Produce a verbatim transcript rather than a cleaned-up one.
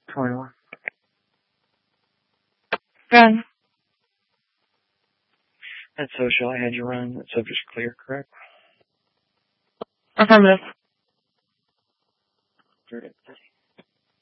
twenty-one. Run. That's social. I had you run. That subject's clear, correct? Affirmative. Very good.